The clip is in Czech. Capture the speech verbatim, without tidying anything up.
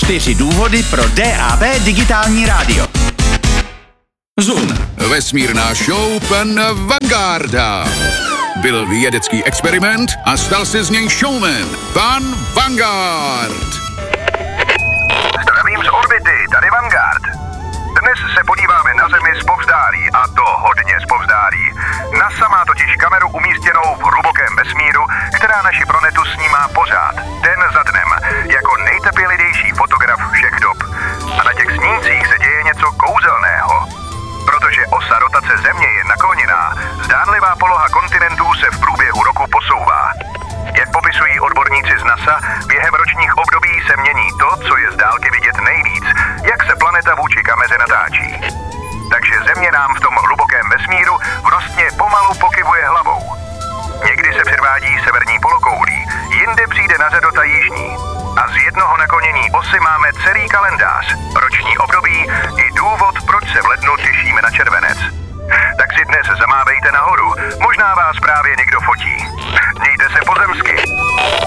Čtyři důvody pro D A B digitální rádio. Zoom. Vesmírná show pana Vangarda. Byl vědecký experiment a stal se z něj showman. Pan Vanguard. Zdravím z orbity, tady Vanguard. Dnes se podíváme na Zemi zpovzdálí, a to hodně zpovzdálí. NASA má totiž kameru umístěnou v hlubokém vesmíru, která naši planetu snímá pořád, den za dnem, jako nejtrpělivější fotograf všech dob. A na těch snímcích se děje něco kouzelného. Protože osa rotace Země je nakloněná, zdánlivá poloha kontinentů se v průběhu roku posouvá. Jak popisují odborníci z NASA, během ročních období se mění to, co je z dálky vidět nejvíc, jak se planeta vůči kameře natáčí. Takže Země nám v tom hlubokém vesmíru vlastně pomalu pokyvuje hlavou. Někdy se předvádí severní polokoulí, jinde přijde na řadu ta jižní. A z jednoho naklonění osy máme celý kalendář, roční období i důvod, proč se v lednu těšíme na červenec. Tak si dnes zamávejte nahoru, možná vás právě někdo fotí. Mějte se pozemsky.